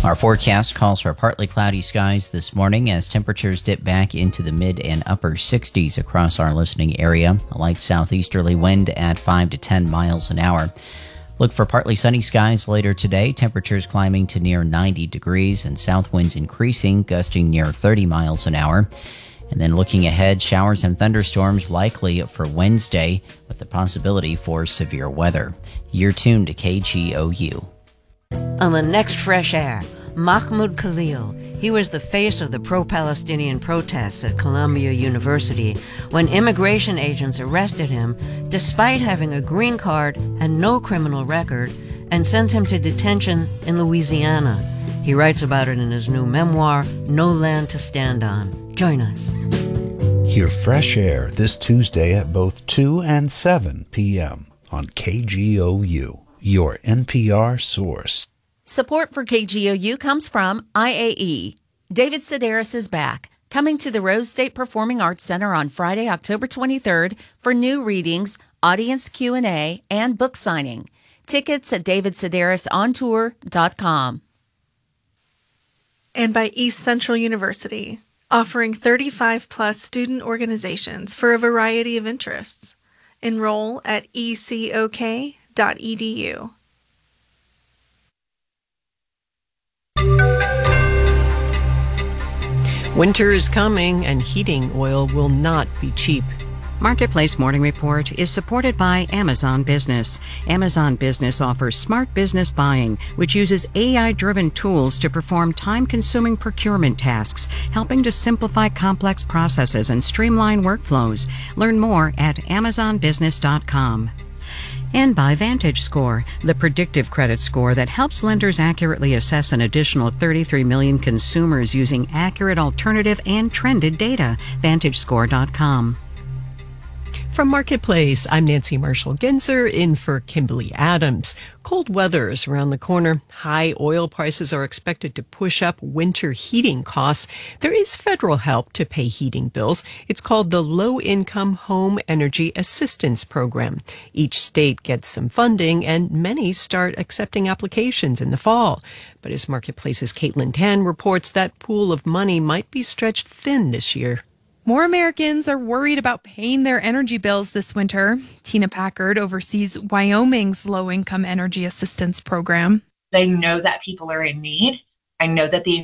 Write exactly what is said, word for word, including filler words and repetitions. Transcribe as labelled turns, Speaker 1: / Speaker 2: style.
Speaker 1: Our forecast calls for partly cloudy skies this morning as temperatures dip back into the mid and upper sixties across our listening area. A light southeasterly wind at five to ten miles an hour. Look for partly sunny skies later today. Temperatures climbing to near ninety degrees and south winds increasing, gusting near thirty miles an hour. And then looking ahead, showers and thunderstorms likely for Wednesday with the possibility for severe weather. You're tuned to K G O U.
Speaker 2: On the next Fresh Air, Mahmoud Khalil. He was the face of the pro-Palestinian protests at Columbia University when immigration agents arrested him despite having a green card and no criminal record and sent him to detention in Louisiana. He writes about it in his new memoir, No Land to Stand On. Join us.
Speaker 3: Hear Fresh Air this Tuesday at both two and seven p.m. on K G O U, your N P R source.
Speaker 4: Support for K G O U comes from I A E. David Sedaris is back, coming to the Rose State Performing Arts Center on Friday, October twenty-third for new readings, audience Q and A, and book signing. Tickets at david sedaris on tour dot com.
Speaker 5: And by East Central University, offering thirty-five plus student organizations for a variety of interests. Enroll at e c o k dot e d u.
Speaker 6: Winter is coming and heating oil will not be cheap.
Speaker 7: Marketplace Morning Report is supported by Amazon Business. Amazon Business offers smart business buying, which uses A I-driven tools to perform time-consuming procurement tasks, helping to simplify complex processes and streamline workflows. Learn more at amazon business dot com. And by VantageScore, the predictive credit score that helps lenders accurately assess an additional thirty-three million consumers using accurate alternative and trended data. vantage score dot com.
Speaker 6: From Marketplace, I'm Nancy Marshall-Genzer in for Kimberly Adams. Cold weather is around the corner. High oil prices are expected to push up winter heating costs. There is federal help to pay heating bills. It's called the Low Income Home Energy Assistance Program. Each state gets some funding, and many start accepting applications in the fall. But as Marketplace's Caitlin Tan reports, that pool of money might be stretched thin this year.
Speaker 8: More Americans are worried about paying their energy bills this winter. Tina Packard oversees Wyoming's low-income energy assistance program.
Speaker 9: They know that people are in need. I know that the